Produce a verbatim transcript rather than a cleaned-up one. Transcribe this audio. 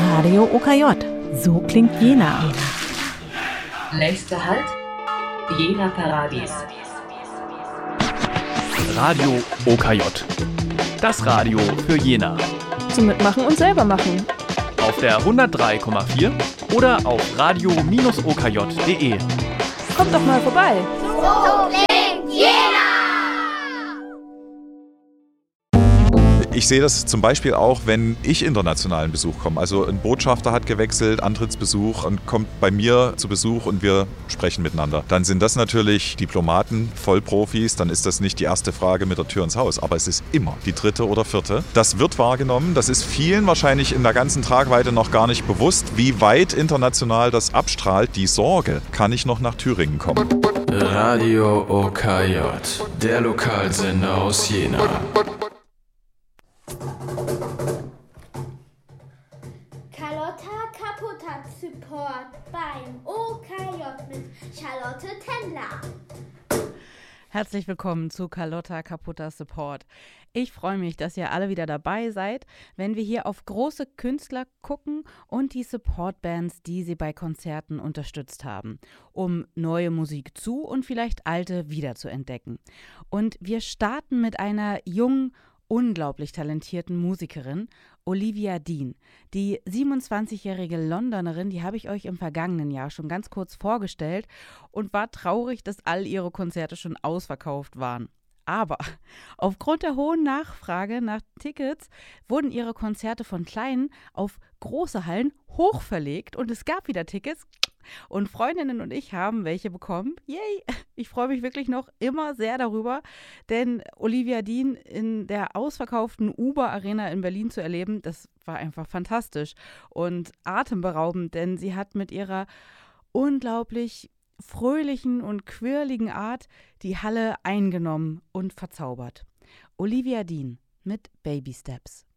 Radio O K J. So klingt Jena. Nächster Halt, Jena Paradies. Radio O K J. Das Radio für Jena. Zum Mitmachen und selber machen. Auf der hundertdrei Komma vier oder auf radio Bindestrich o k j punkt d e. Kommt doch mal vorbei. So klingt Jena! Ich sehe das zum Beispiel auch, wenn ich internationalen Besuch komme. Also ein Botschafter hat gewechselt, Antrittsbesuch und kommt bei mir zu Besuch und wir sprechen miteinander. Dann sind das natürlich Diplomaten, Vollprofis, dann ist das nicht die erste Frage mit der Tür ins Haus, aber es ist immer die dritte oder vierte. Das wird wahrgenommen, das ist vielen wahrscheinlich in der ganzen Tragweite noch gar nicht bewusst, wie weit international das abstrahlt. Die Sorge, kann ich noch nach Thüringen kommen? Radio O K J, der Lokalsender aus Jena. Carlotta Capotat Support beim O K J mit Charlotte Tendler. Herzlich willkommen zu Carlotta Capotat Support. Ich freue mich, dass ihr alle wieder dabei seid, wenn wir hier auf große Künstler gucken und die Supportbands, die sie bei Konzerten unterstützt haben, um neue Musik zu und vielleicht alte wieder zu entdecken. Und wir starten mit einer jungen, unglaublich talentierten Musikerin, Olivia Dean. Die siebenundzwanzigjährige Londonerin, die habe ich euch im vergangenen Jahr schon ganz kurz vorgestellt und war traurig, dass all ihre Konzerte schon ausverkauft waren. Aber aufgrund der hohen Nachfrage nach Tickets wurden ihre Konzerte von kleinen auf große Hallen hochverlegt und es gab wieder Tickets. Und Freundinnen und ich haben welche bekommen. Yay! Ich freue mich wirklich noch immer sehr darüber, denn Olivia Dean in der ausverkauften Uber Arena in Berlin zu erleben, das war einfach fantastisch und atemberaubend, denn sie hat mit ihrer unglaublich fröhlichen und quirligen Art die Halle eingenommen und verzaubert. Olivia Dean mit Baby Steps.